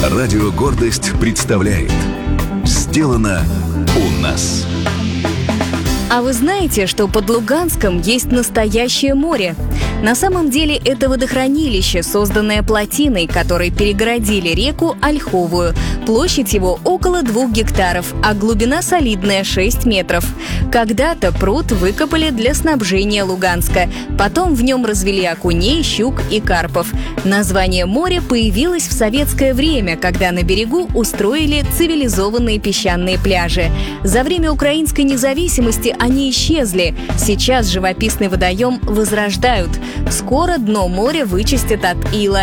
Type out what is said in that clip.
Радио «Гордость» представляет «Сделано у нас». А вы знаете, что под Луганском есть настоящее море? На самом деле это водохранилище, созданное плотиной, которой перегородили реку Ольховую. Площадь его около 2 гектаров, а глубина солидная — 6 метров. Когда-то пруд выкопали для снабжения Луганска. Потом в нем развели окуней, щук и карпов. Название моря появилось в советское время, когда на берегу устроили цивилизованные песчаные пляжи. За время украинской независимости они исчезли. Сейчас живописный водоем возрождают. Скоро дно моря вычистят от ила.